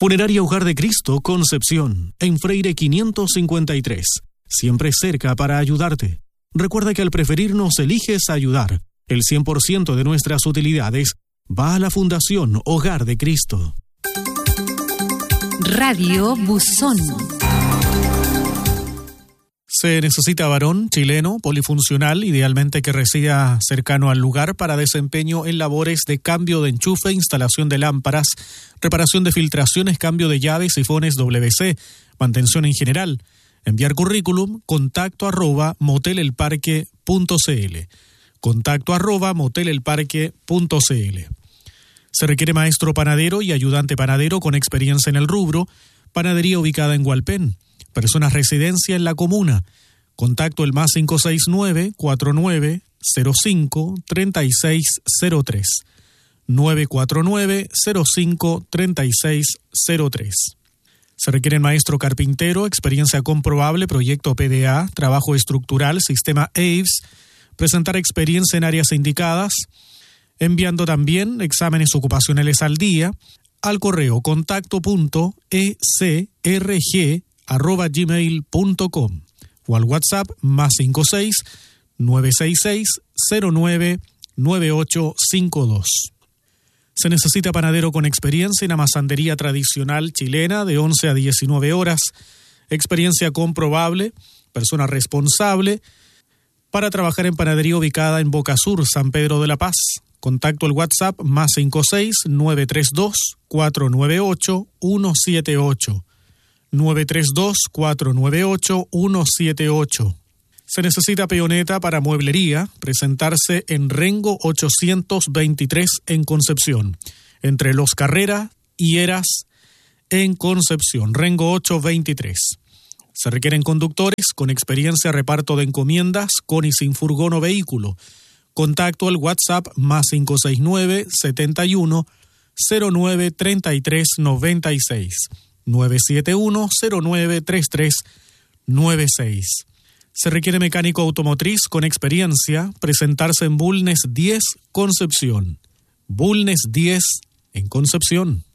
Funeraria Hogar de Cristo, Concepción, en Freire 553. Siempre cerca para ayudarte. Recuerda que al preferirnos eliges ayudar. El 100% de nuestras utilidades va a la Fundación Hogar de Cristo. Radio Buzón. Se necesita varón chileno, polifuncional, idealmente que resida cercano al lugar para desempeño en labores de cambio de enchufe, instalación de lámparas, reparación de filtraciones, cambio de llaves, sifones WC, mantención en general. Enviar currículum, contacto@motelelparque.cl. contacto@motelelparque.cl. Se requiere maestro panadero y ayudante panadero con experiencia en el rubro, panadería ubicada en Hualpén. Personas residencia en la comuna. Contacto el más 569-4905-3603. 949-05-3603. Se requiere maestro carpintero, experiencia comprobable, proyecto PDA, trabajo estructural, sistema AVES, presentar experiencia en áreas indicadas, enviando también exámenes ocupacionales al día al correo contacto.ecrg@gmail.com o al WhatsApp más 56-966-099852. Se necesita panadero con experiencia en amasandería tradicional chilena de 11 a 19 horas, experiencia comprobable, persona responsable, para trabajar en panadería ubicada en Boca Sur, San Pedro de la Paz. Contacto al WhatsApp más 56-932-498-178. 932-498-178. Se necesita peoneta para mueblería, presentarse en Rengo 823 en Concepción, entre Los Carrera y Heras en Concepción, Rengo 823. Se requieren conductores con experiencia reparto de encomiendas con y sin furgón o vehículo. Contacto al WhatsApp más 569-71-09-3396. 971-09-3396. Se requiere mecánico automotriz con experiencia, presentarse en Bulnes 10, Concepción. Bulnes 10 en Concepción.